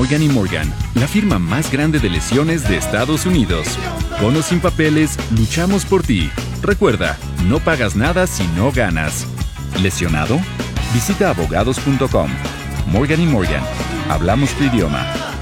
Morgan & Morgan, la firma más grande de lesiones de Estados Unidos. Con o sin papeles, luchamos por ti. Recuerda, no pagas nada si no ganas. ¿Lesionado? Visita abogados.com. Morgan & Morgan. Hablamos tu idioma.